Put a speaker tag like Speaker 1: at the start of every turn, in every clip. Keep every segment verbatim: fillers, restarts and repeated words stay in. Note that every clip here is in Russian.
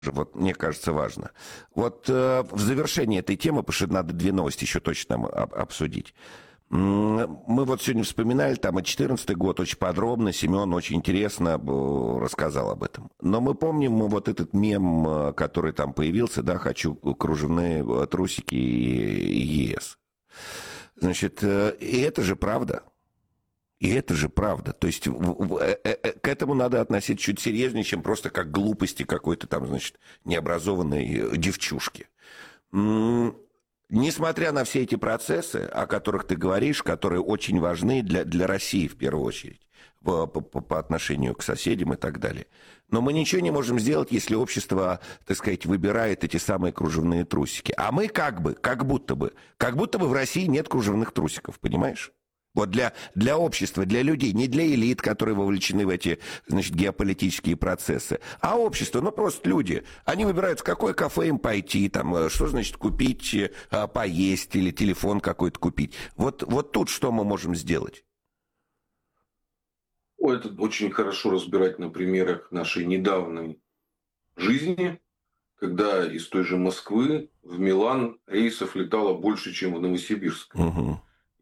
Speaker 1: вот мне кажется, важно. Вот э, в завершении этой темы, потому что надо две новости еще точно нам об, обсудить. Мы вот сегодня вспоминали там и четырнадцатый год очень подробно, Семен очень интересно рассказал об этом. Но мы помним мы вот этот мем, который там появился, да, «Хочу кружевные трусики и ЕС». Значит, и это же правда. И это же правда. То есть к этому надо относиться чуть серьезнее, чем просто как глупости какой-то там, значит, необразованной девчушки. Несмотря на все эти процессы, о которых ты говоришь, которые очень важны для, для России в первую очередь, по, по, по отношению к соседям и так далее. Но мы ничего не можем сделать, если общество, так сказать, выбирает эти самые кружевные трусики. А мы как бы, как будто бы, как будто бы в России нет кружевных трусиков, понимаешь? Вот для, для общества, для людей, не для элит, которые вовлечены в эти, значит, геополитические процессы, а общество, ну просто люди. Они выбирают, в какое кафе им пойти, там, что значит купить, поесть или телефон какой-то купить. Вот, вот тут что мы можем сделать?
Speaker 2: О, это очень хорошо разбирать на примерах нашей недавней жизни, когда из той же Москвы в Милан рейсов летало больше, чем в Новосибирск.
Speaker 1: Угу.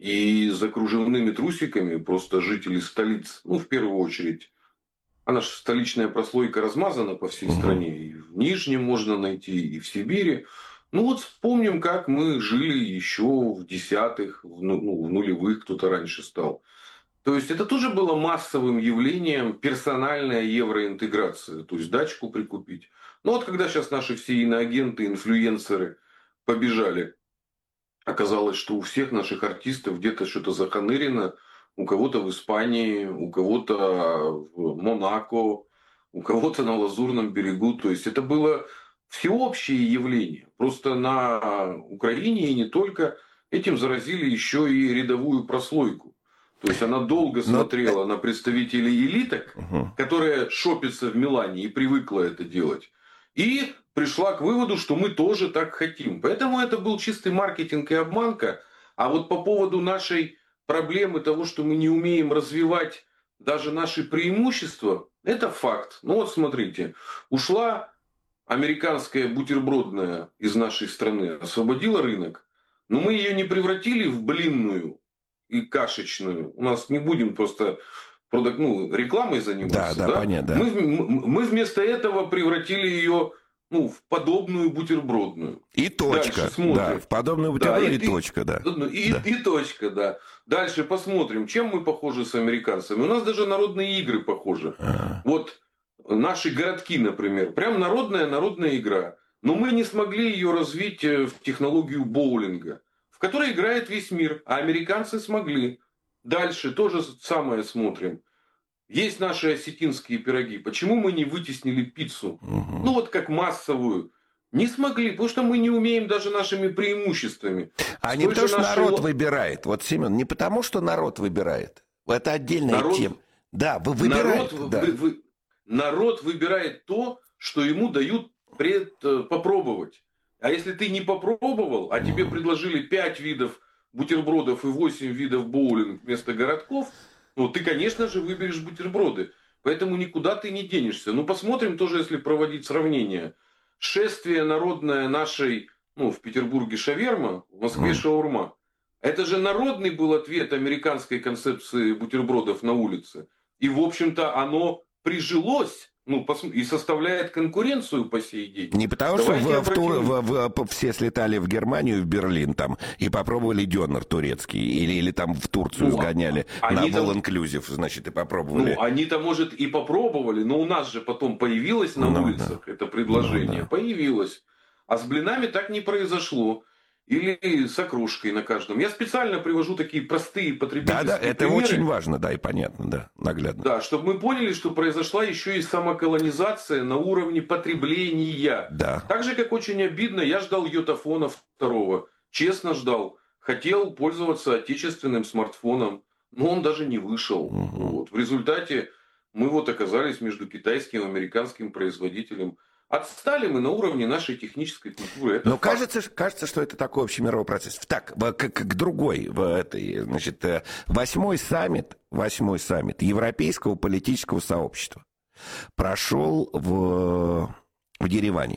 Speaker 2: И за кружевными трусиками просто жители столиц, ну, в первую очередь, а наша столичная прослойка размазана по всей
Speaker 1: Угу.
Speaker 2: стране. И в Нижнем можно найти, и в Сибири. Ну, вот вспомним, как мы жили еще в десятых, в, ну, в нулевых, кто-то раньше стал. То есть, это тоже было массовым явлением персональная евроинтеграция. То есть, дачку прикупить. Ну, вот когда сейчас наши все иноагенты, инфлюенсеры побежали, оказалось, что у всех наших артистов где-то что-то заханырено. У кого-то в Испании, у кого-то в Монако, у кого-то на Лазурном берегу. То есть, это было всеобщее явление. Просто на Украине и не только этим заразили еще и рядовую прослойку. То есть, она долго смотрела Но... на представителей элиток, угу. которые шопятся в Милане и привыкла это делать. И пришла к выводу, что мы тоже так хотим. Поэтому это был чистый маркетинг и обманка. А вот по поводу нашей проблемы того, что мы не умеем развивать даже наши преимущества, это факт. Ну вот смотрите, ушла американская бутербродная из нашей страны, освободила рынок, но мы ее не превратили в блинную и кашечную. У нас не будем просто продак, ну, рекламой заниматься.
Speaker 1: Да, да,
Speaker 2: да?
Speaker 1: понятно, да.
Speaker 2: Мы, мы вместо этого превратили ее, ну, в подобную бутербродную.
Speaker 1: И точка. Да, в подобную бутербродную да, и, и точка, да.
Speaker 2: И,
Speaker 1: да.
Speaker 2: И, и точка, да. Дальше посмотрим, чем мы похожи с американцами. У нас даже народные игры похожи. А-а-а. Вот наши городки, например. Прям народная народная игра. Но мы не смогли ее развить в технологию боулинга, в которой играет весь мир. А американцы смогли. Дальше тоже самое смотрим. Есть наши осетинские пироги. Почему мы не вытеснили пиццу? Угу. Ну вот как массовую. Не смогли, потому что мы не умеем даже нашими преимуществами.
Speaker 1: А не потому, что нашей... народ выбирает. Вот, Семен, не потому, что народ выбирает. Это отдельная
Speaker 2: народ...
Speaker 1: тема. Да, вы выбираете.
Speaker 2: Народ,
Speaker 1: да.
Speaker 2: вы, вы... народ выбирает то, что ему дают пред... попробовать. А если ты не попробовал, а тебе предложили пять видов бутербродов и восемь видов боулинг вместо городков, ну, ты, конечно же, выберешь бутерброды. Поэтому никуда ты не денешься. Ну, посмотрим тоже, если проводить сравнение. Шествие народное нашей, ну, в Петербурге шаверма, в Москве шаурма. Это же народный был ответ американской концепции бутербродов на улице. И, в общем-то, оно прижилось. Ну, и составляет конкуренцию по сей день.
Speaker 1: Не потому, Давайте что в, в тур, в, в, все слетали в Германию, в Берлин там, и попробовали дёнер турецкий. Или, или там в Турцию ну, сгоняли на all-inclusive, значит, и попробовали.
Speaker 2: Ну, они-то, может, и попробовали, но у нас же потом появилось на ну, улицах да. это предложение. Ну, да. Появилось. А с блинами так не произошло. Или с окрошкой на каждом. Я специально привожу такие простые потребительские
Speaker 1: Да, да, это
Speaker 2: примеры.
Speaker 1: очень важно, да, и понятно, да, наглядно.
Speaker 2: Да, чтобы мы поняли, что произошла еще и самоколонизация на уровне потребления.
Speaker 1: Да.
Speaker 2: Так же, как очень обидно, я ждал йотафона второго. Честно ждал. Хотел пользоваться отечественным смартфоном, но он даже не вышел. Угу. Вот. В результате мы вот оказались между китайским и американским производителем. Отстали мы на уровне нашей технической культуры. Это
Speaker 1: Но кажется, кажется, что это такой общемировой процесс. Так, к, к другой, в этой, значит, восьмой саммит, восьмой саммит Европейского политического сообщества прошел в в Ереване.